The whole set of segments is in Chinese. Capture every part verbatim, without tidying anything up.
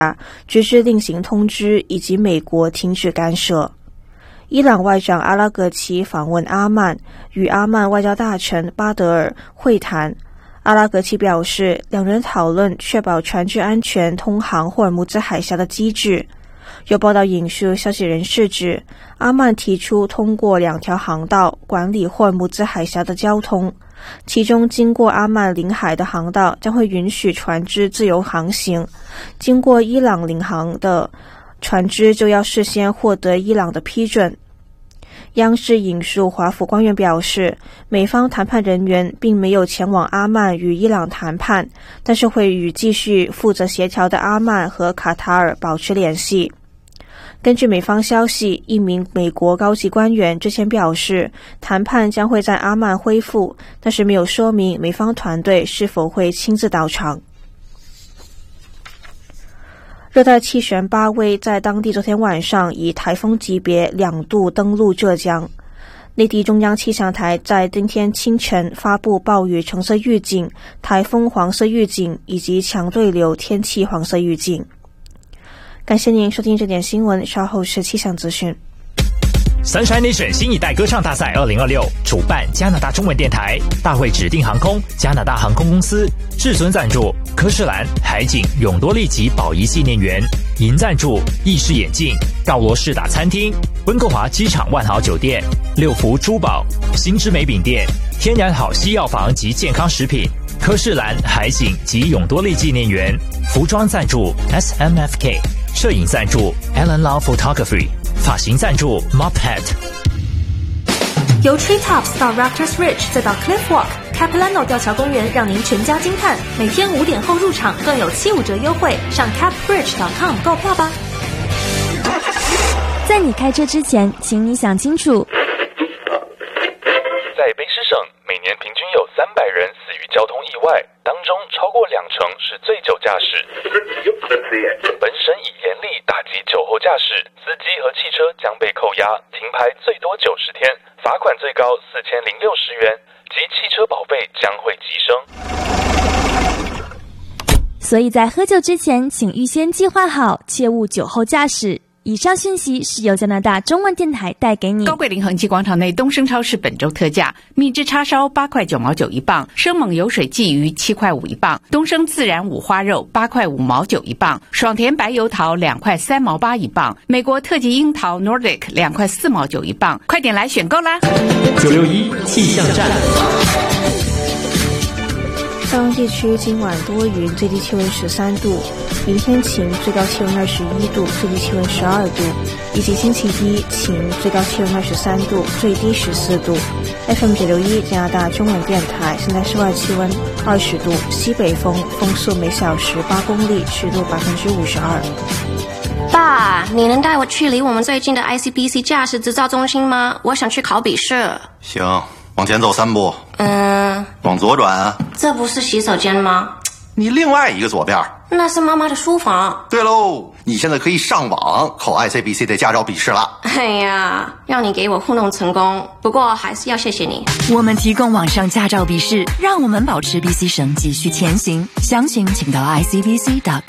直至另行通知以及美国停止干涉。伊朗外长阿拉格齐访问阿曼，与阿曼外交大臣巴德尔会谈。阿拉格齐表示，两人讨论确保船只安全通航霍尔木兹海峡的机制。有报道引述消息人士指，阿曼提出通过两条航道管理霍尔木兹海峡的交通，其中经过阿曼领海的航道将会允许船只自由航行，经过伊朗领航的船只就要事先获得伊朗的批准。央视引述华府官员表示，美方谈判人员并没有前往阿曼与伊朗谈判，但是会与继续负责协调的阿曼和卡塔尔保持联系。根据美方消息，一名美国高级官员之前表示，谈判将会在阿曼恢复，但是没有说明美方团队是否会亲自到场。热带气旋巴威在当地昨天晚上以台风级别两度登陆浙江。内地中央气象台在今天清晨发布暴雨橙色预警、台风黄色预警以及强对流天气黄色预警。感谢您收听这点新闻，稍后是气象资讯。 Sunshine Nation 新一代歌唱大赛二零二六主办加拿大中文电台、大会指定航空、加拿大航空公司，至尊赞助科士兰、海景、永多利及宝仪纪念园，银赞助意式眼镜、道罗士打餐厅、温哥华机场万豪酒店、六福珠宝、新之美饼店、天然好西药房及健康食品、科士兰、海景及永多利纪念园，服装赞助 S M F K， 摄影赞助 Alan Lau Photography， 发型赞助 Mop Hat。 由 Treetops 到 Raptors Ridge 再到 Cliff Walk，Capilano 吊桥公园让您全家惊叹。每天五点后入场更有七五折优惠，上 cap bridge dot com 购票吧。 在你开车之前，请你想清楚。 在卑诗省，每年平均有三百人死于交通意外，当中超过两成是醉酒驾驶。本省已严厉打击酒后驾驶，司机和汽车将被扣押，停牌最多九十天，罚款最高四千零六十元，及汽车保费将会提升。 所以在喝酒之前，请预先计划好，切勿酒后驾驶。以上讯息是由加拿大中文电台带给你。 高贵临恒记广场内东升超市本周特价：秘制叉烧八块九毛九一磅，生猛油水鲫鱼七块五一磅，东升自然五花肉八块五毛九一磅，爽甜白油桃两块三毛八一磅，美国特级樱桃 Nordic 两块四毛九一磅，快点来选购啦！ 九六一气象站。 大中地区今晚多云，最低气温十三度；明天晴，最高气温二十一度，最低气温十二度；以及星期一晴，最高气温二十三度，最低十四度。F M 九六一加拿大中文电台，现在室外气温二十度，西北风，风速每小时八公里，湿度百分之五十二。 爸，你能带我去离我们最近的 I C B C 驾驶执照中心吗？我想去考笔试。 行，往前走三步。 嗯， 往左转啊。 这不是洗手间吗？ 你另外一个左边。 那是妈妈的书房。 对喽，你现在可以上网考 I C B C 的驾照笔试了。 哎呀，让你给我糊弄成功，不过还是要谢谢你。 我们提供网上驾照笔试，让我们保持 B C 省继续前行。详情请到 I C B C dot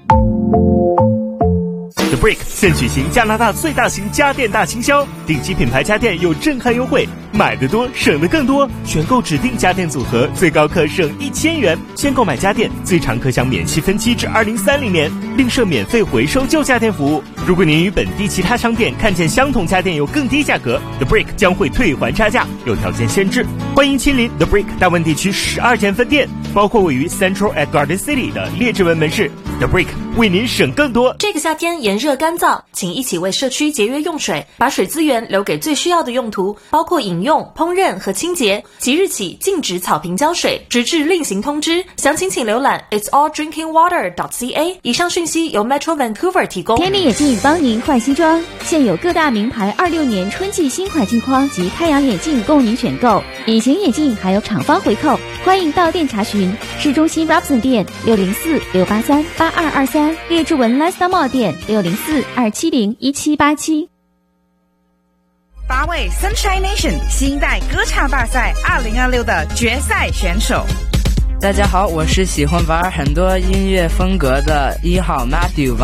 com。The Brick 现举行加拿大最大型家电大清销，顶级品牌家电有震撼优惠，买得多省得更多，选购指定家电组合最高可省一千元，先购买家电最长可享免息分期至二零三零年，另设免费回收旧家电服务。如果您与本地其他商店看见相同家电有更低价格， The Brick 将会退还差价，有条件限制。欢迎亲临 The Brick 大温地区十二间分店，包括位于 Central at Garden City 的列治文门市。The Brick 为您省更多。 这个夏天炎热干燥，请一起为社区节约用水，把水资源留给最需要的用途，包括饮用、烹饪和清洁。即日起禁止草坪浇水，直至另行通知。详情请浏览 its all drinking water dot c a。 以上讯息由 Metro Vancouver 提供。 天力眼镜帮您换新装，现有各大名牌二六年春季新款镜框及太阳眼镜供您选购，隐形眼镜还有厂方回扣，欢迎到店查询。市中心 Robson 店六零四六八三八二二三，列治文 Lifestyle Mall 店六零四二七零一七八七。 八位 Sunshine Nation 新一代歌唱大赛二零二六的决赛选手。 大家好，我是喜欢玩很多音乐风格的一号 Matthew